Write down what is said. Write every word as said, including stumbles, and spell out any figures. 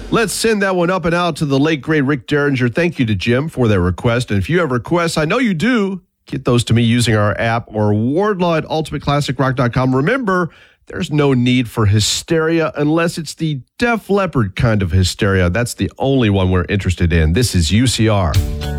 Let's send that one up and out to the late, great Rick Derringer. Thank you to Jim for that request. And if you have requests, I know you do, get those to me using our app or Wardlaw at ultimate classic rock dot com. Remember, there's no need for hysteria unless it's the Def Leppard kind of hysteria. That's the only one we're interested in. This is U C R.